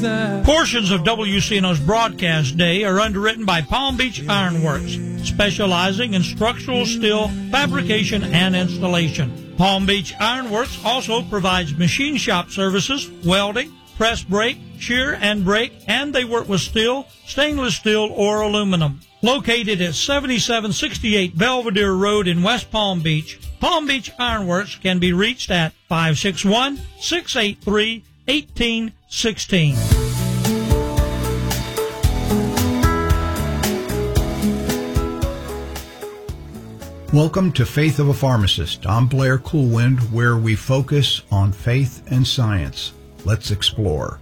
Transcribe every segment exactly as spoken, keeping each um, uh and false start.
that. Portions of W C N O's broadcast day are underwritten by Palm Beach Ironworks, specializing in structural steel fabrication and installation. Palm Beach Ironworks also provides machine shop services, welding, press brake, shear and brake, and they work with steel, stainless steel, or aluminum. Located at seventy-seven sixty-eight Belvedere Road in West Palm Beach, Palm Beach Ironworks can be reached at five six one, six eight three, one eight one six. Welcome to Faith of a Pharmacist. I'm Blair Coolwind, where we focus on faith and science. Let's explore.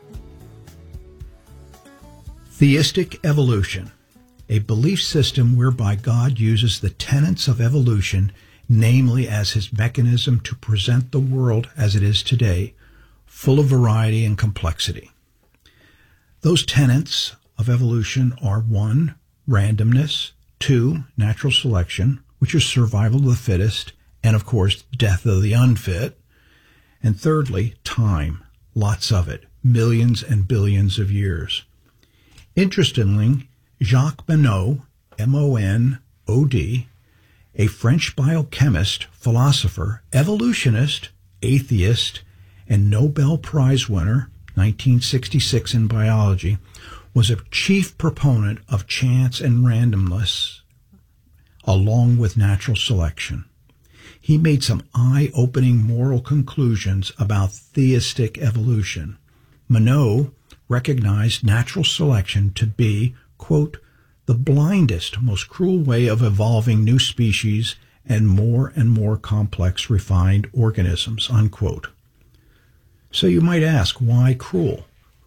Theistic evolution, a belief system whereby God uses the tenets of evolution, namely as his mechanism to present the world as it is today, full of variety and complexity. Those tenets of evolution are one, randomness, two, natural selection, which is survival of the fittest, and of course, death of the unfit, and thirdly, time, lots of it, millions and billions of years. Interestingly, Jacques Monod, M O N O D, a French biochemist, philosopher, evolutionist, atheist, and Nobel Prize winner, nineteen sixty-six in biology, was a chief proponent of chance and randomness, along with natural selection. He made some eye-opening moral conclusions about theistic evolution. Monod recognized natural selection to be, quote, the blindest, most cruel way of evolving new species and more and more complex refined organisms, unquote. So you might ask, why cruel?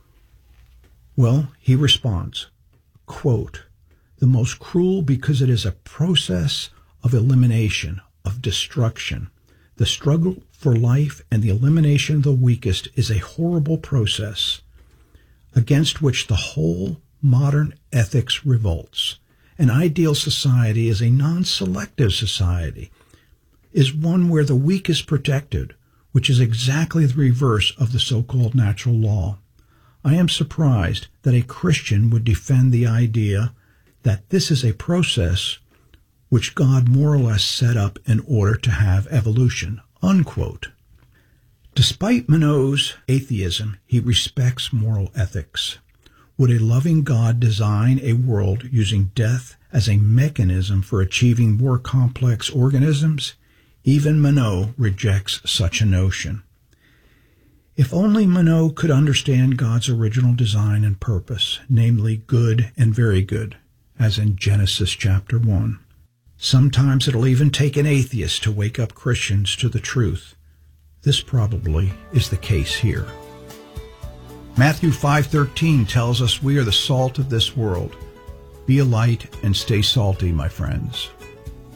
Well, he responds, quote, the most cruel because it is a process of elimination, of destruction. The struggle for life and the elimination of the weakest is a horrible process against which the whole modern ethics revolts. An ideal society is a non-selective society, is one where the weak is protected, which is exactly the reverse of the so-called natural law. I am surprised that a Christian would defend the idea that this is a process which God more or less set up in order to have evolution, unquote. Despite Monod's atheism, he respects moral ethics. Would a loving God design a world using death as a mechanism for achieving more complex organisms? Even Monod rejects such a notion. If only Monod could understand God's original design and purpose, namely good and very good, as in Genesis chapter one. Sometimes it'll even take an atheist to wake up Christians to the truth. This probably is the case here. Matthew five thirteen tells us we are the salt of this world. Be a light and stay salty, my friends.